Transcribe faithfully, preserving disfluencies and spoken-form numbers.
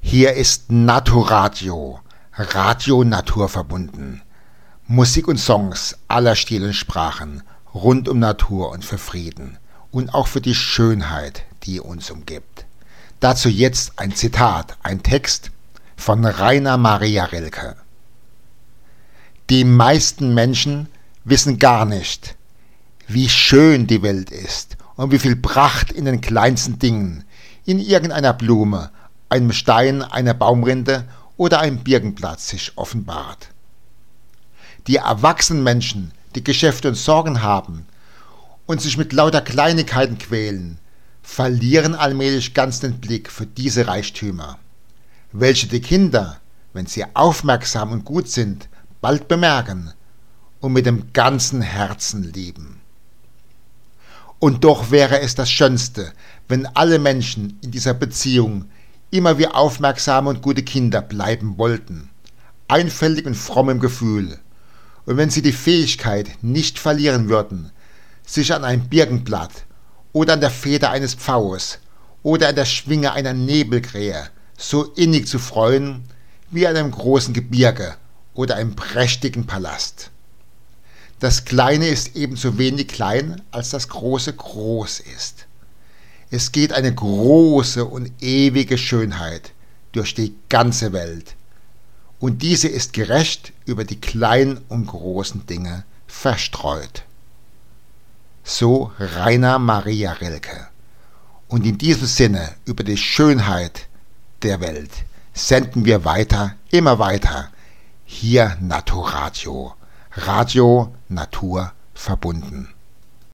Hier ist Naturadio, Radio naturverbunden. Musik und Songs aller Stil und Sprachen, rund um Natur und für Frieden und auch für die Schönheit, die uns umgibt. Dazu jetzt ein Zitat, ein Text von Rainer Maria Rilke. Die meisten Menschen wissen gar nicht, wie schön die Welt ist und wie viel Pracht in den kleinsten Dingen, in irgendeiner Blume, einem Stein, einer Baumrinde oder einem Birkenblatt sich offenbart. Die erwachsenen Menschen, die Geschäfte und Sorgen haben und sich mit lauter Kleinigkeiten quälen, verlieren allmählich ganz den Blick für diese Reichtümer, welche die Kinder, wenn sie aufmerksam und gut sind, bald bemerken und mit dem ganzen Herzen lieben. Und doch wäre es das Schönste, wenn alle Menschen in dieser Beziehung immer wie aufmerksame und gute Kinder bleiben wollten, einfältig und fromm im Gefühl, und wenn sie die Fähigkeit nicht verlieren würden, sich an ein Birkenblatt oder an der Feder eines Pfaues oder an der Schwinge einer Nebelkrähe so innig zu freuen wie an einem großen Gebirge oder einem prächtigen Palast. Das Kleine ist ebenso wenig klein, als das Große groß ist. Es geht eine große und ewige Schönheit durch die ganze Welt, und diese ist gerecht über die kleinen und großen Dinge verstreut. So Rainer Maria Rilke. Und in diesem Sinne über die Schönheit der Welt senden wir weiter, immer weiter, hier Naturadio, Radio Natur verbunden.